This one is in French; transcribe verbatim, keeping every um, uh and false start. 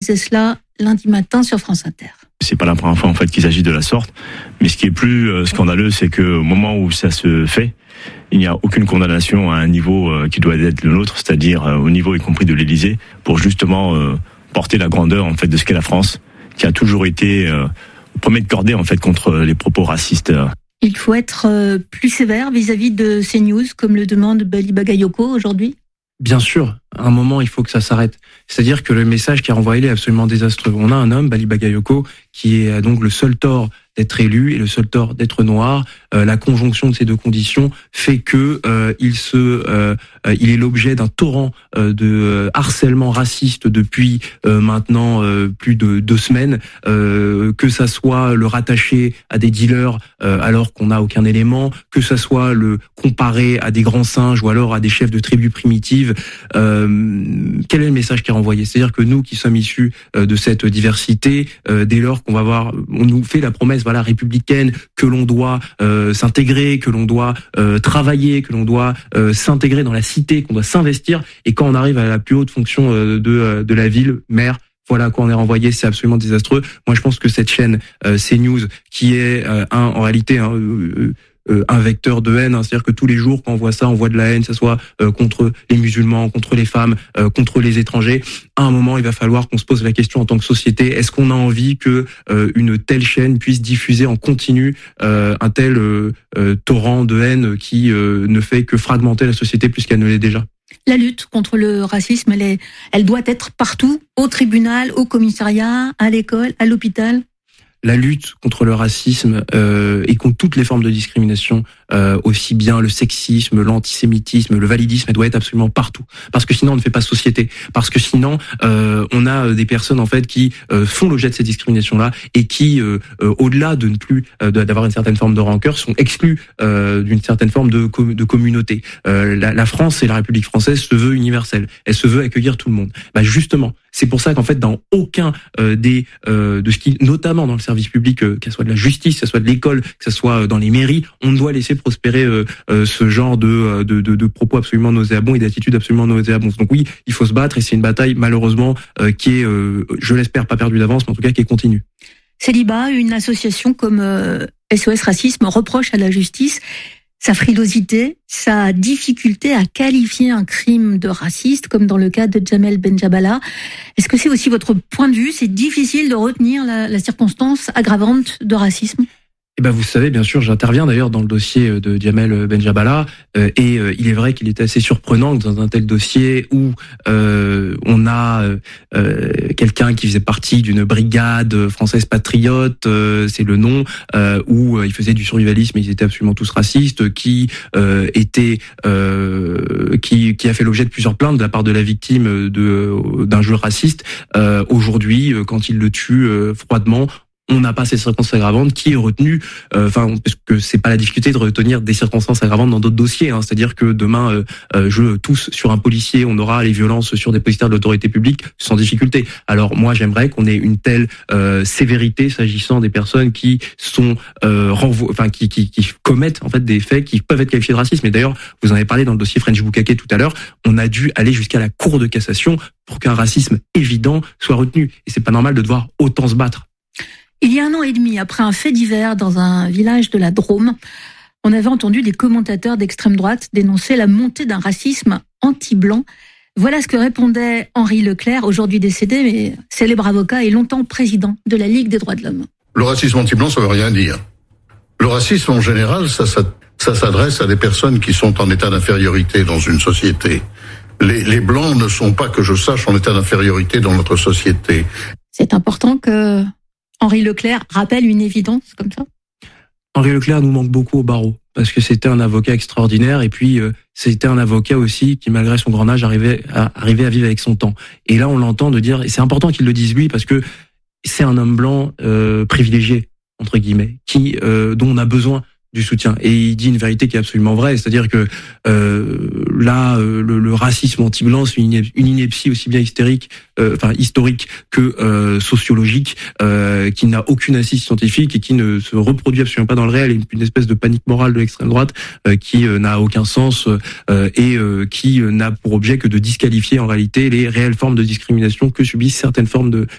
disait cela lundi matin sur France Inter. C'est pas la première fois en fait qu'ils agissent de la sorte, mais ce qui est plus euh, scandaleux, c'est que au moment où ça se fait, il n'y a aucune condamnation à un niveau euh, qui doit être le nôtre, c'est-à-dire euh, au niveau y compris de l'Élysée, pour justement euh, porter la grandeur en fait de ce qu'est la France, qui a toujours été euh, au premier de cordée en fait contre les propos racistes. Il faut être euh, plus sévère vis-à-vis de ces news, comme le demande Bali Bagayoko aujourd'hui. Bien sûr, à un moment, il faut que ça s'arrête. C'est-à-dire que le message qui est renvoyé est absolument désastreux. On a un homme, Bali Bagayoko, qui est donc le seul tort d'être élu et le seul tort d'être noir. Euh, la conjonction de ces deux conditions fait que euh, il se, euh, il est l'objet d'un torrent euh, de euh, harcèlement raciste depuis euh, maintenant euh, plus de deux semaines. Euh, que ça soit le rattacher à des dealers euh, alors qu'on n'a aucun élément, que ça soit le comparer à des grands singes ou alors à des chefs de tribus primitives. Euh, quel est le message qui est renvoyé ? C'est-à-dire que nous qui sommes issus euh, de cette diversité, euh, dès lors qu'on va voir, on nous fait la promesse, voilà, républicaine, que l'on doit euh, s'intégrer, que l'on doit euh, travailler, que l'on doit euh, s'intégrer dans la cité, qu'on doit s'investir, et quand on arrive à la plus haute fonction euh, de de la ville, maire, voilà à quoi on est renvoyé, c'est absolument désastreux. Moi, je pense que cette chaîne euh, CNews, qui est euh, un, en réalité hein, euh, euh, un vecteur de haine, hein, c'est-à-dire que tous les jours, quand on voit ça, on voit de la haine, que ce soit euh, contre les musulmans, contre les femmes, euh, contre les étrangers. À un moment, il va falloir qu'on se pose la question en tant que société, est-ce qu'on a envie que euh, une telle chaîne puisse diffuser en continu euh, un tel euh, euh, torrent de haine qui euh, ne fait que fragmenter la société plus qu'elle ne l'est déjà ? La lutte contre le racisme, elle, est, elle doit être partout, au tribunal, au commissariat, à l'école, à l'hôpital. La lutte contre le racisme euh, et contre toutes les formes de discrimination, euh, aussi bien le sexisme, l'antisémitisme, le validisme, elle doit être absolument partout. Parce que sinon, on ne fait pas société. Parce que sinon, euh, on a des personnes en fait qui euh, font l'objet de ces discriminations-là et qui, euh, euh, au-delà de ne plus euh, d'avoir une certaine forme de rancœur, sont exclus euh, d'une certaine forme de, com- de communauté. Euh, la, la France et la République française se veut universelle. Elle se veut accueillir tout le monde. Bah justement, c'est pour ça qu'en fait, dans aucun euh, des euh, de ce qui, notamment dans le service public, euh, que ce soit de la justice, que ce soit de l'école, que ce soit dans les mairies, on doit laisser prospérer euh, euh, ce genre de, de, de, de propos absolument nauséabonds et d'attitudes absolument nauséabondes. Donc oui, il faut se battre et c'est une bataille malheureusement euh, qui est, euh, je l'espère, pas perdue d'avance, mais en tout cas qui est continue. Célibat, une association comme euh, S O S Racisme reproche à la justice sa frilosité, sa difficulté à qualifier un crime de raciste, comme dans le cas de Jamel Benjabala. Est-ce que c'est aussi votre point de vue ? C'est difficile de retenir la, la circonstance aggravante de racisme ? Eh ben, vous savez, bien sûr, j'interviens d'ailleurs dans le dossier de Jamel Benjabala, euh, et euh, il est vrai qu'il est assez surprenant que dans un tel dossier où euh, on a euh, quelqu'un qui faisait partie d'une brigade française patriote, euh, c'est le nom, euh, où euh, il faisait du survivalisme et ils étaient absolument tous racistes, qui euh, était, euh, qui, qui a fait l'objet de plusieurs plaintes de la part de la victime de d'un jeu raciste. Euh, aujourd'hui, quand il le tue euh, froidement, on n'a pas ces circonstances aggravantes qui est retenu, enfin euh, parce que c'est pas la difficulté de retenir des circonstances aggravantes dans d'autres dossiers, hein, c'est-à-dire que demain euh, euh, je tousse sur un policier, on aura les violences sur des dépositaires de l'autorité publique sans difficulté. Alors moi j'aimerais qu'on ait une telle euh, sévérité s'agissant des personnes qui sont euh, renvo- enfin qui, qui qui commettent en fait des faits qui peuvent être qualifiés de racisme. Et d'ailleurs vous en avez parlé dans le dossier French Bukake tout à l'heure, on a dû aller jusqu'à la Cour de cassation pour qu'un racisme évident soit retenu. Et c'est pas normal de devoir autant se battre. Il y a un an et demi, après un fait divers dans un village de la Drôme, on avait entendu des commentateurs d'extrême droite dénoncer la montée d'un racisme anti-blanc. Voilà ce que répondait Henri Leclerc, aujourd'hui décédé, mais célèbre avocat et longtemps président de la Ligue des droits de l'homme. Le racisme anti-blanc, ça veut rien dire. Le racisme, en général, ça, ça, ça s'adresse à des personnes qui sont en état d'infériorité dans une société. Les, les blancs ne sont pas, que je sache, en état d'infériorité dans notre société. C'est important que Henri Leclerc rappelle une évidence comme ça ? Henri Leclerc nous manque beaucoup au barreau, parce que c'était un avocat extraordinaire, et puis euh, c'était un avocat aussi qui, malgré son grand âge, arrivait à, arrivait à vivre avec son temps. Et là, on l'entend de dire, et c'est important qu'il le dise lui, parce que c'est un homme blanc euh, privilégié, entre guillemets, qui euh, dont on a besoin du soutien. Et il dit une vérité qui est absolument vraie, c'est-à-dire que euh, là, euh, le, le racisme anti-blanc, c'est une, une ineptie aussi bien hystérique, euh, enfin historique que euh, sociologique, euh, qui n'a aucune assise scientifique et qui ne se reproduit absolument pas dans le réel, et une, une espèce de panique morale de l'extrême droite euh, qui euh, n'a aucun sens euh, et euh, qui euh, n'a pour objet que de disqualifier en réalité les réelles formes de discrimination que subissent certaines formes de